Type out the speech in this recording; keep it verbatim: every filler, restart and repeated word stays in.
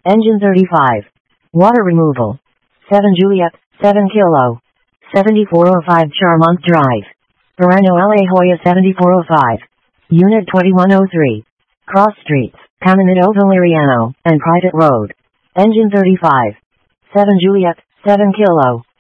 Engine thirty-five. Water removal. seven Juliet, seven Kilo. seventy-four oh five Charmont Drive. Verano La Jolla seventy-four oh five. Unit twenty-one oh three. Cross Streets, Caminito Valeriano, and Private Road. Engine thirty-five. seven Juliet, seven Kilo.